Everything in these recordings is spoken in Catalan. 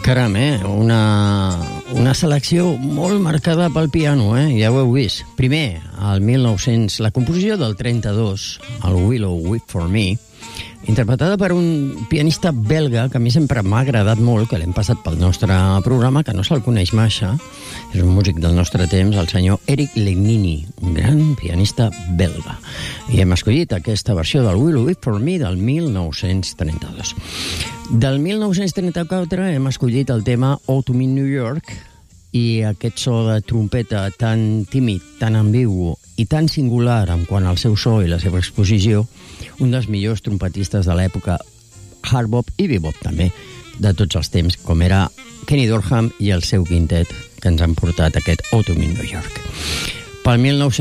Caram, una selecció molt marcada pel piano, ja ho heu vist. Primer, la composició del 32, el Willow Weep for Me, interpretada per un pianista belga que a mi sempre m'ha agradat molt, que l'hem passat pel nostre programa, que no se'l coneix massa, és un músic del nostre temps, el senyor Eric Legnini, un gran pianista belga. I hem escollit aquesta versió del Willow Weep for Me del 1932. Del 1934 hem escollit el tema Autumn in New York, i aquest so de trompeta tan tímid, tan ambigu i tan singular en quant al seu so i la seva exposició, un dels millors trompetistes de l'època hard bop i bebop també, de tots els temps, com era Kenny Dorham i el seu quintet, que ens han portat aquest Autumn in New York. Pel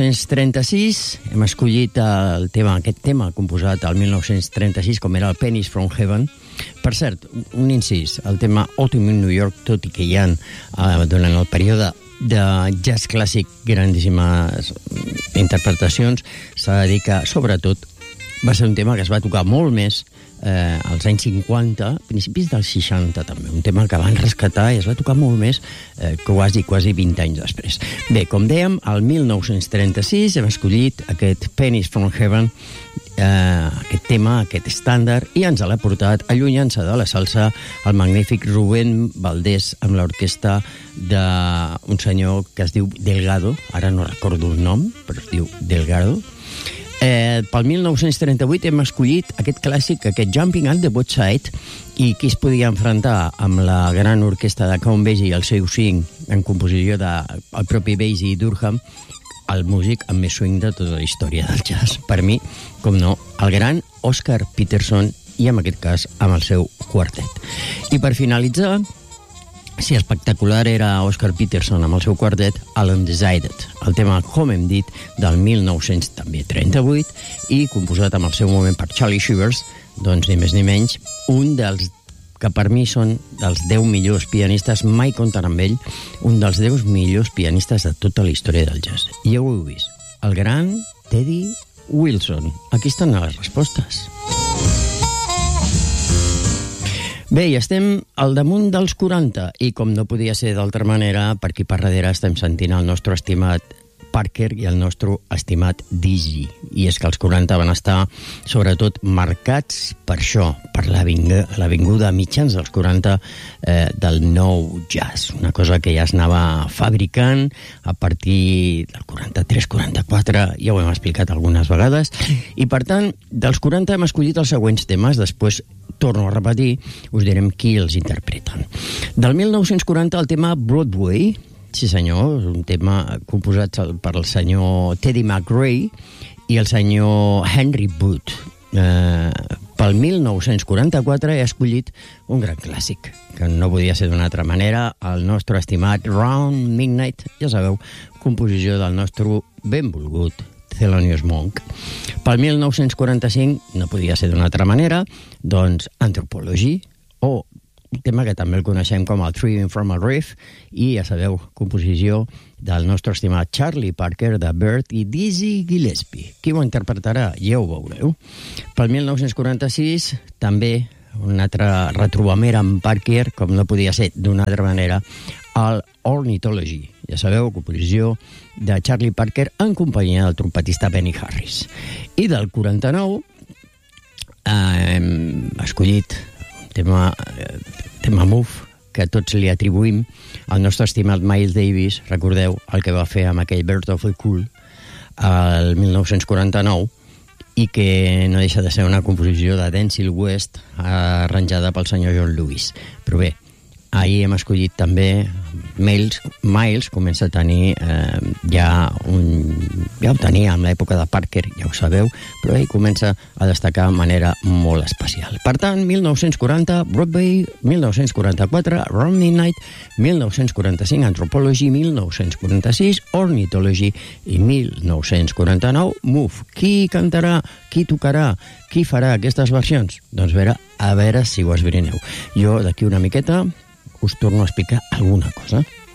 1936 hem escollit aquest tema composat al 1936, com era el Pennies from Heaven. Per cert, un incís, el tema Autumn in New York, tot i que hi ha durant el període de jazz clàssic grandíssimes interpretacions, s'ha de dir que, sobretot, va ser un tema que es va tocar molt més als anys 50, principis dels 60 també, un tema que van rescatar i es va tocar molt més quasi 20 anys després. Bé, com dèiem, al 1936 hem escollit aquest Pennies from Heaven, aquest tema, aquest estàndard, i ens l'ha portat, allunyant-se de la salsa, el magnífic Rubén Valdés amb l'orquestra d'un senyor que es diu Delgado, ara no recordo el nom, però es diu Delgado. Pel 1938 hem escollit aquest clàssic, aquest Jumping at the Woodside, i qui es podia enfrontar amb la gran orquestra de Count Basie i el seu swing en composició del propi Basie i Durham, el músic amb més swing de tota la història del jazz. Per mi, com no, el gran Oscar Peterson, i en aquest cas amb el seu quartet. I per finalitzar, si espectacular era Oscar Peterson amb el seu quartet, Undecided, el tema, com hem dit, del 1938, i composat en el seu moment per Charlie Shivers, doncs ni més ni menys, un dels que per mi són dels 10 millors pianistes, mai compten amb ell, un dels 10 millors pianistes de tota la història del jazz. I ja ho heu vist, el gran Teddy Wilson. Aquí estan les respostes. Bé, i estem al damunt dels 40, i com no podia ser d'altra manera, per aquí per darrere estem sentint el nostre estimat Parker i el nostre estimat Dizzy. I és que els 40 van estar sobretot marcats per això, per l'avinguda a mitjans dels 40 del nou jazz, una cosa que ja es anava fabricant a partir del 43-44, ja ho hem explicat algunes vegades, i per tant, dels 40 hem escollit els següents temes, després torno a repetir, us direm qui els interpreten. Del 1940 el tema Broadway, sí senyor, un tema composat per el senyor Teddy McRae i el senyor Henry Wood. Pel 1944 he escollit un gran clàssic, que no podia ser d'una altra manera, el nostre estimat Round Midnight, ja sabeu, composició del nostre benvolgut Thelonious Monk. Pel 1945, no podia ser d'una altra manera, doncs Anthropology, o un tema que també el coneixem com el Tripping from a Reef, i ja sabeu, composició del nostre estimat Charlie Parker, de Bird i Dizzy Gillespie. Qui ho interpretarà? Ja ho veureu. Pel 1946, també un altre retrobament amb Parker, com no podia ser d'una altra manera, el Ornithology. Ja sabeu, composició de Charlie Parker en companyia del trompetista Benny Harris. I del 49 hem escollit tema Move, que tots li atribuïm al nostre estimat Miles Davis, recordeu el que va fer amb aquell Bird of the Cool el 1949, i que no deixa de ser una composició de Denzil West arranjada pel senyor John Lewis. Però bé, ahir hem escollit també Miles comença a tenir ja ho tenia en l'època de Parker, ja ho sabeu, però ell comença a destacar de manera molt especial. Per tant, 1940 Broadway, 1944 Round Midnight, 1945 Anthropology, 1946 Ornithology i 1949 Move. Qui cantarà? Qui tocarà? Qui farà aquestes versions? Doncs a veure si ho esbrineu. Jo d'aquí una miqueta us torno a explicar alguna cosa.